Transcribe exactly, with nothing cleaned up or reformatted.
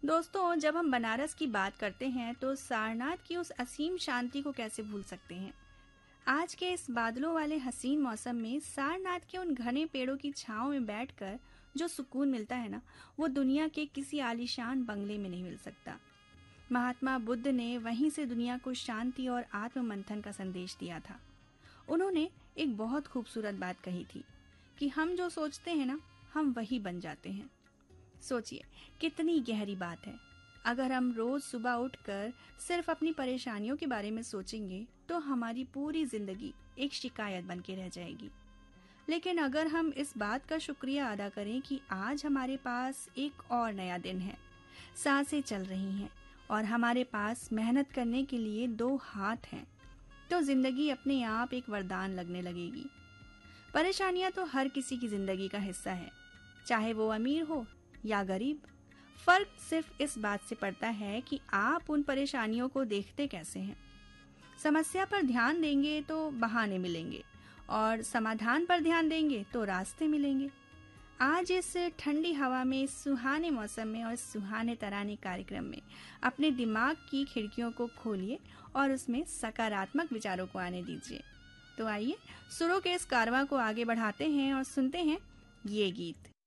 दोस्तों, जब हम बनारस की बात करते हैं तो सारनाथ की उस असीम शांति को कैसे भूल सकते हैं। आज के इस बादलों वाले हसीन मौसम में सारनाथ के उन घने पेड़ों की छांव में बैठकर जो सुकून मिलता है ना, वो दुनिया के किसी आलीशान बंगले में नहीं मिल सकता। महात्मा बुद्ध ने वहीं से दुनिया को शांति और आत्म मंथन का संदेश दिया था। उन्होंने एक बहुत खूबसूरत बात कही थी कि हम जो सोचते हैं ना, हम वही बन जाते हैं। सोचिए कितनी गहरी बात है। अगर हम रोज सुबह उठकर सिर्फ अपनी परेशानियों के बारे में सोचेंगे तो हमारी पूरी जिंदगी एक शिकायत बन के रह जाएगी। लेकिन अगर हम इस बात का शुक्रिया अदा करें कि आज हमारे पास एक और नया दिन है, सांसें चल रही हैं और हमारे पास मेहनत करने के लिए दो हाथ हैं, तो जिंदगी अपने आप एक वरदान लगने लगेगी। परेशानियां तो हर किसी की जिंदगी का हिस्सा है, चाहे वो अमीर हो या गरीब। फर्क सिर्फ इस बात से पड़ता है कि आप उन परेशानियों को देखते कैसे हैं। समस्या पर ध्यान देंगे तो बहाने मिलेंगे और समाधान पर ध्यान देंगे तो रास्ते मिलेंगे। आज इस ठंडी हवा में, इस सुहाने मौसम में और सुहाने तराने कार्यक्रम में अपने दिमाग की खिड़कियों को खोलिए और उसमें सकारात्मक विचारों को आने दीजिए। तो आइए सुरों के इस कारवां को आगे बढ़ाते हैं और सुनते हैं ये गीत।